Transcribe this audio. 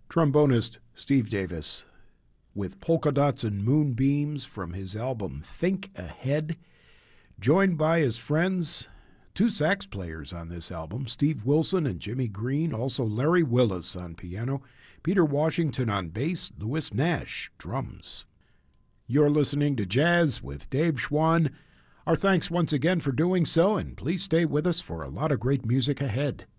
Trombonist Steve Davis with Polka Dots and Moonbeams from his album Think Ahead, joined by his friends, two sax players on this album, Steve Wilson and Jimmy Green, also Larry Willis on piano, Peter Washington on bass, Louis Nash, drums. You're listening to Jazz with Dave Schwann. Our thanks once again for doing so, and please stay with us for a lot of great music ahead.